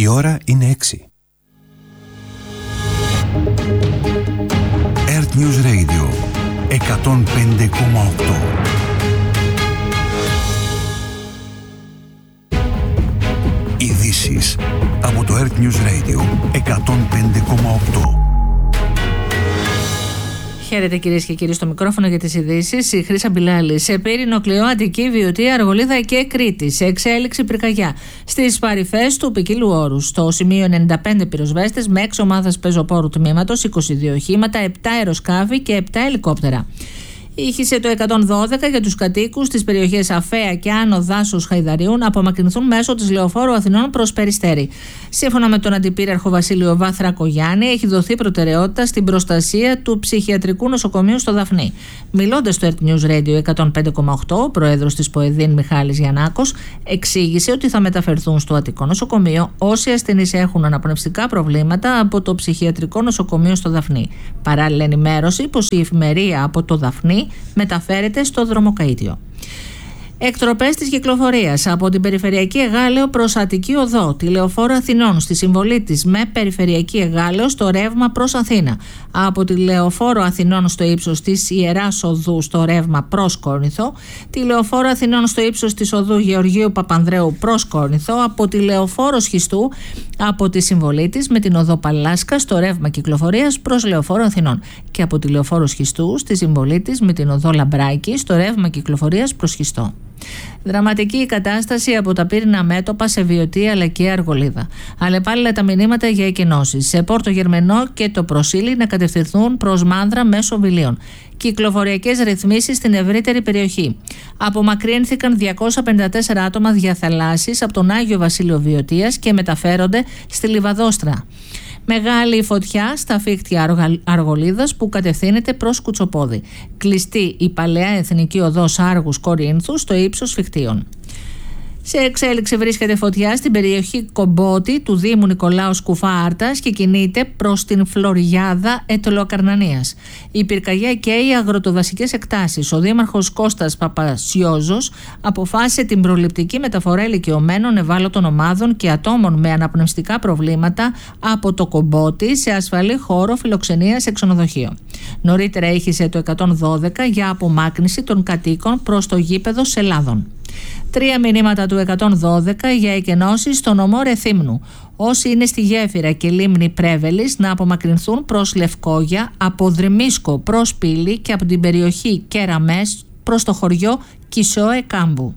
Η ώρα είναι 6. Earth News Radio 105,8. Ειδήσεις από το Earth News Radio 105,8. Χαίρετε κυρίες και κύριοι, στο μικρόφωνο για τις ειδήσεις η Χρύσα Μπιλάλη. Σε Πύρινο, Κλειό, Αττική, Βιωτία, Αργολίδα και Κρήτη. Σε εξέλιξη πυρκαγιά στις παρυφές του ποικίλου όρους. Στο σημείο 95 πυροσβέστες με 6 ομάδες πεζοπόρου τμήματος, 22 οχήματα, 7 αεροσκάφη και 7 ελικόπτερα. Ήχησε το 112 για τους κατοίκους στις περιοχές Αφαία και Άνω Δάσους Χαϊδαριού να απομακρυνθούν μέσω της Λεωφόρου Αθηνών προς Περιστέρι. Σύμφωνα με τον Αντιπύραρχο Βασίλειο Βάθρακογιάννη, έχει δοθεί προτεραιότητα στην προστασία του ψυχιατρικού νοσοκομείου στο Δαφνί. Μιλώντας στο Earth News Radio 105,8, ο πρόεδρος της ΠΟΕΔΗΝ Μιχάλης Γιαννάκος εξήγησε ότι θα μεταφερθούν στο Αττικό νοσοκομείο όσοι ασθενείς έχουν αναπνευστικά προβλήματα από το ψυχιατρικό νοσοκομείο στο Δαφνί. Παράλληλα, ενημέρωση πως η εφημερία από το Δαφνί μεταφέρεται στο Δρομοκαΐτιο. Εκτροπές της κυκλοφορίας από την Περιφερειακή Εγάλεο προς Αττική Οδό, τη Λεωφόρο Αθηνών στη συμβολή της με Περιφερειακή Εγάλεο στο ρεύμα προς Αθήνα. Από τη Λεωφόρο Αθηνών στο ύψος της Ιεράς Οδού στο ρεύμα προς Κόρινθο, τη Λεωφόρο Αθηνών στο ύψος της Οδού Γεωργίου Παπανδρέου προς Κόρινθο, από τη Λεωφόρο Σχιστού από τη συμβολή της με την Οδό Παλάσκα στο ρεύμα κυκλοφορίας προς Λεωφόρο Αθηνών και από τη Λεωφόρο Σχιστού στη συμβολή της με την Οδό Λαμπράκη στο ρεύμα κυκλοφορίας προς Σχιστό. Δραματική η κατάσταση από τα πύρινα μέτωπα σε Βιωτία αλλά και Αργολίδα. Αλλεπάλληλα τα μηνύματα για εκενώσεις. Σε Πόρτο Γερμενό και το Προσίλι να κατευθυνθούν προς Μάνδρα μέσω Βιλίων. Κυκλοφοριακές ρυθμίσεις στην ευρύτερη περιοχή. Απομακρύνθηκαν 254 άτομα διαθαλάσσης από τον Άγιο Βασίλειο Βιωτίας και μεταφέρονται στη Λιβαδόστρα. Μεγάλη φωτιά στα φύκτια Αργολίδας που κατευθύνεται προς Κουτσοπόδι. Κλειστή η παλαιά εθνική οδός Άργους Κορίνθου στο ύψος Φικτίων. Σε εξέλιξη βρίσκεται φωτιά στην περιοχή Κομπότη του Δήμου Νικολάου Σκουφά Άρτας και κινείται προς την Φλωριάδα Ετωλοκαρνανίας. Η πυρκαγιά καίει αγροτοδασικές εκτάσεις. Ο Δήμαρχος Κώστας Παπασιόζος αποφάσισε την προληπτική μεταφορά ηλικιωμένων ευάλωτων ομάδων και ατόμων με αναπνευστικά προβλήματα από το Κομπότη σε ασφαλή χώρο φιλοξενίας σε ξενοδοχείο. Νωρίτερα ήχησε το 112 για απομάκρυνση των κατοίκων προς το γήπεδο Σελάδων. 3 μηνύματα του 112 για εκενώσεις στο νομό Ρεθύμνου. Όσοι είναι στη γέφυρα και λίμνη Πρέβελης να απομακρυνθούν προς Λευκόγια, από Δρυμίσκο προς Πύλη και από την περιοχή Κεραμές προς το χωριό Κισόε Κάμπου.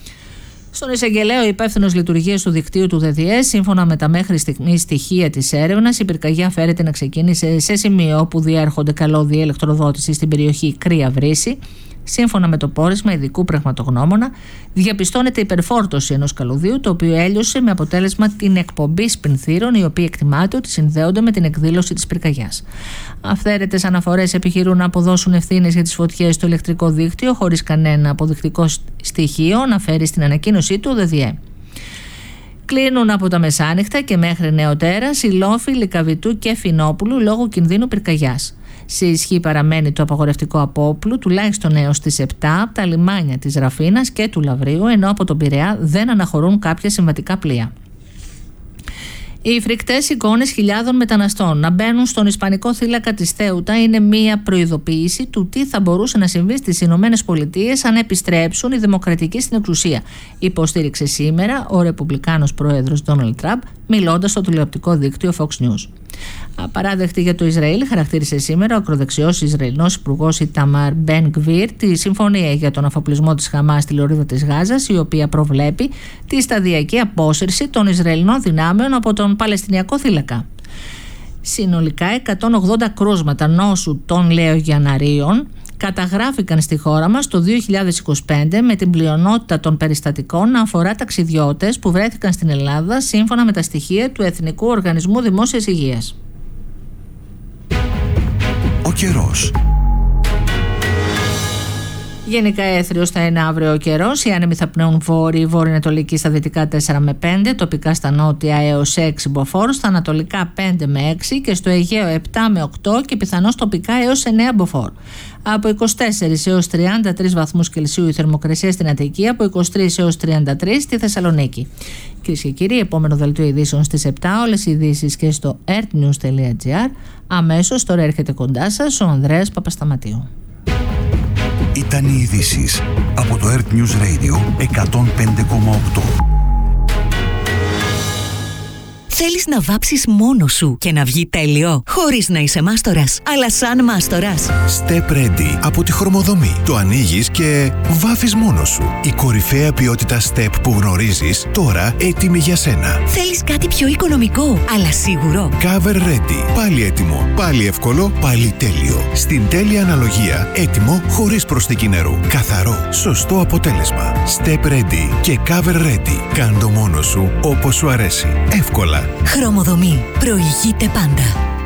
Στον εισαγγελέο υπεύθυνος λειτουργίας του δικτύου του ΔΔΕ, σύμφωνα με τα μέχρι στιγμής στοιχεία της έρευνας, η πυρκαγιά φέρεται να ξεκίνησε σε σημείο όπου διέρχονται καλώδια ηλεκτροδότηση στην περιοχή Κρύα Βρύση. Σύμφωνα με το πόρισμα ειδικού πραγματογνώμονα, διαπιστώνεται υπερφόρτωση ενός καλωδίου, το οποίο έλειωσε με αποτέλεσμα την εκπομπή σπινθύρων, οι οποίοι εκτιμάται ότι συνδέονται με την εκδήλωση της πυρκαγιάς. Αυθαίρετες αναφορές επιχειρούν να αποδώσουν ευθύνες για τις φωτιές στο ηλεκτρικό δίκτυο, χωρίς κανένα αποδεικτικό στοιχείο να φέρει στην ανακοίνωσή του ο ΔΔΕ. Κλείνουν από τα μεσάνυχτα και μέχρι νεοτέρα Σιλόφι, Λυκαβητού και Φινόπουλου λόγω κινδύνου πυρκαγιάς. Σε ισχύ παραμένει το απαγορευτικό απόπλου τουλάχιστον έως τις 7 από τα λιμάνια της Ραφίνας και του Λαβρίου, ενώ από τον Πειραιά δεν αναχωρούν κάποια συμβατικά πλοία. Οι φρικτές εικόνες χιλιάδων μεταναστών να μπαίνουν στον ισπανικό θύλακα της Θέουτα είναι μία προειδοποίηση του τι θα μπορούσε να συμβεί στις Ηνωμένες Πολιτείες αν επιστρέψουν οι δημοκρατικοί στην εξουσία, υποστήριξε σήμερα ο Ρεπουμπλικάνος πρόεδρος Ντόναλντ Τραμπ, μιλώντας στο τηλεοπτικό δίκτυο Fox News. Απαράδεκτη για το Ισραήλ, χαρακτήρισε σήμερα ο ακροδεξιός Ισραηλινός υπουργός Ιταμάρ Μπεν Γκβίρ τη συμφωνία για τον αφοπλισμό της Χαμάς στη λωρίδα της Γάζας, η οποία προβλέπει τη σταδιακή απόσυρση των Ισραηλινών δυνάμεων από τον Παλαιστινιακό θύλακα. Συνολικά 180 κρούσματα νόσου των λεογιαναρίων καταγράφηκαν στη χώρα μας το 2025, με την πλειονότητα των περιστατικών να αφορά ταξιδιώτες που βρέθηκαν στην Ελλάδα, σύμφωνα με τα στοιχεία του Εθνικού Οργανισμού Δημόσιας Υγείας. Ο καιρός. Γενικά έθριος θα είναι αύριο ο καιρός. Οι άνεμοι θα πνέουν βόρειο-ανατολική στα δυτικά 4 με 5, τοπικά στα νότια έως 6 μποφόρ, στα ανατολικά 5 με 6 και στο Αιγαίο 7 με 8 και πιθανώς τοπικά έως 9 μποφόρ. Από 24 έως 33 βαθμούς Κελσίου η θερμοκρασία στην Αττική, από 23 έως 33 στη Θεσσαλονίκη. Κυρίες και κύριοι, επόμενο δελτίο ειδήσεων στις 7, όλες οι ειδήσεις και στο earthnews.gr. Αμέσως τώρα έρχεται κοντά σας ο Ανδρέας Παπασταματίου. Ήταν οι ειδήσεις από το Earth News Radio 105,8. Θέλεις να βάψεις μόνος σου και να βγει τέλειο, χωρίς να είσαι μάστορας, αλλά σαν μάστορας? Step Ready από τη Χρωμοδομή. Το ανοίγεις και βάφεις μόνος σου. Η κορυφαία ποιότητα Step που γνωρίζεις, τώρα έτοιμη για σένα. Θέλεις κάτι πιο οικονομικό, αλλά σίγουρο? Cover Ready. Πάλι έτοιμο, πάλι εύκολο, πάλι τέλειο. Στην τέλεια αναλογία, έτοιμο χωρίς προσθήκη νερού. Καθαρό, σωστό αποτέλεσμα. Step Ready και Cover Ready. Κάν' το μόνος σου όπως σου αρέσει. Εύκολα. Χρωμοδομή. Προηγείται πάντα.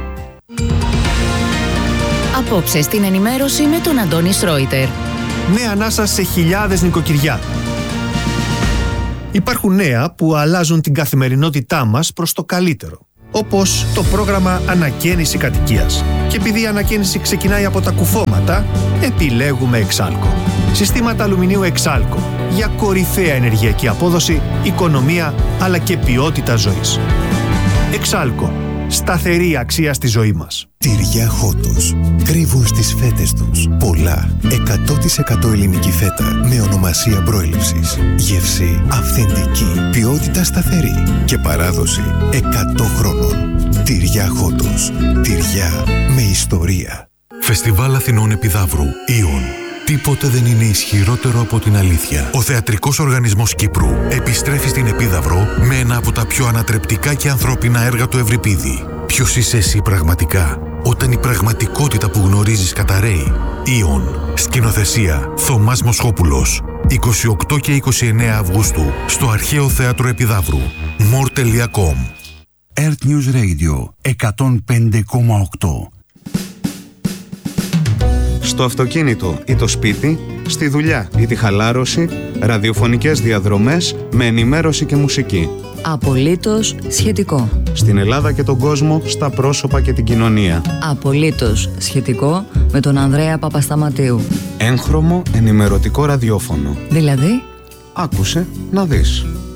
Απόψε στην ενημέρωση με τον Αντώνη Σρόιτερ. Νέα ανάσα σε χιλιάδες νοικοκυριά. Υπάρχουν νέα που αλλάζουν την καθημερινότητά μας προς το καλύτερο. Όπως το πρόγραμμα Ανακαίνιση Κατοικίας. Και επειδή η ανακαίνιση ξεκινάει από τα κουφώματα, επιλέγουμε Εξάλκο. Συστήματα αλουμινίου Εξάλκο για κορυφαία ενεργειακή απόδοση, οικονομία αλλά και ποιότητα ζωής. Εξάλκο. Σταθερή αξία στη ζωή μας. Τυριά Χότος. Κρύβουν στις φέτες τους πολλά 100% ελληνική φέτα με ονομασία προέλευσης. Γεύση αυθεντική, ποιότητα σταθερή και παράδοση 100 χρόνων. Τυριά Χότος. Τυριά με ιστορία. Φεστιβάλ Αθηνών Επιδαύρου. Ιον. Τίποτε δεν είναι ισχυρότερο από την αλήθεια. Ο Θεατρικός Οργανισμός Κύπρου επιστρέφει στην Επίδαυρο με ένα από τα πιο ανατρεπτικά και ανθρώπινα έργα του Ευρυπίδη. Ποιος είσαι εσύ πραγματικά, όταν η πραγματικότητα που γνωρίζεις καταραίει? Ιον. Σκηνοθεσία Θωμάς Μοσχόπουλος. 28 και 29 Αυγούστου στο Αρχαίο Θέατρο Επιδαύρου. more.com. Earth News Radio 105,8. Στο αυτοκίνητο ή το σπίτι, στη δουλειά ή τη χαλάρωση, ραδιοφωνικές διαδρομές με ενημέρωση και μουσική. Απολύτως σχετικό. Στην Ελλάδα και τον κόσμο, στα πρόσωπα και την κοινωνία. Απολύτως σχετικό με τον Ανδρέα Παπασταματίου. Έγχρωμο ενημερωτικό ραδιόφωνο. Δηλαδή? Άκουσε να δεις.